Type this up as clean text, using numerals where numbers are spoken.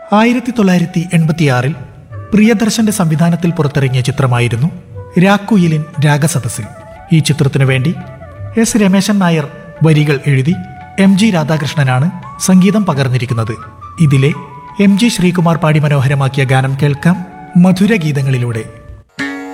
1986 പ്രിയദർശന്റെ സംവിധാനത്തിൽ പുറത്തിറങ്ങിയ ചിത്രമായിരുന്നു രാക്കുയിലിൻ രാഗസദസ്സിൽ. ഈ ചിത്രത്തിനു വേണ്ടി എസ് രമേശൻ നായർ വരികൾ എഴുതി MG രാധാകൃഷ്ണനാണ് സംഗീതം പകർന്നിരിക്കുന്നത്. ഇതിലെ MG ശ്രീകുമാർ പാടി മനോഹരമാക്കിയ ഗാനം കേൾക്കാം മധുരഗീതങ്ങളിലൂടെ.